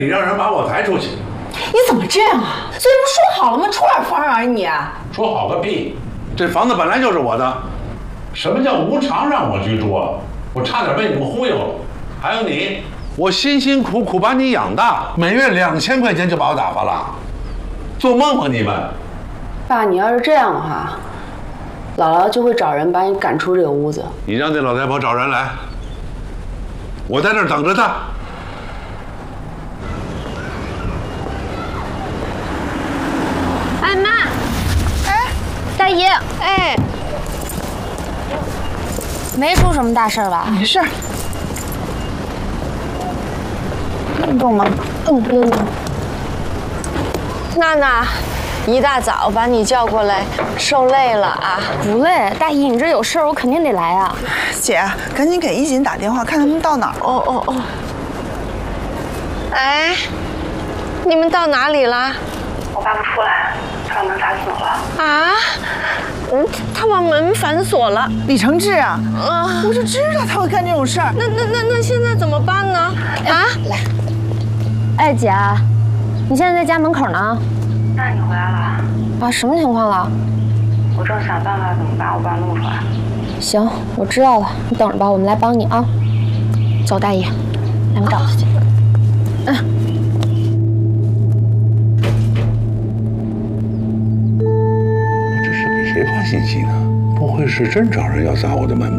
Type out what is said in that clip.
你让人把我抬出去。 你怎么这样啊？这不说好了吗？出尔反尔你！ 说好个屁！这房子本来就是我的。什么叫无偿让我居住啊？我差点被你们忽悠了。还有你，我辛辛苦苦把你养大，每月2000块钱就把我打发了，做梦吧你们！ 爸，你要是这样的话，姥姥就会找人把你赶出这个屋子。 你让那老太婆找人来，我在这儿等着她。 哎妈，哎，大姨，哎，没出什么大事吧？ 没事儿。 能动吗？不用。 娜娜，一大早把你叫过来，受累了啊？ 不累，大姨，你这有事儿，我肯定得来啊。 姐，赶紧给一锦打电话，看他们到哪儿。 哦。哎，你们到哪里了？ 我爸不出来，他把门反锁了。 啊？他把门反锁了。 李承志啊，我就知道他会干这种事儿。 那现在怎么办呢？啊？ 来，哎姐，你现在在家门口呢？ 那你回来了？ 啊，什么情况了？ 我正想办法怎么把我爸弄出来。 行，我知道了，你等着吧，我们来帮你啊。走，大姨，咱们找他去。 这是给谁发信息呢？不会是真找人要砸我的门吧？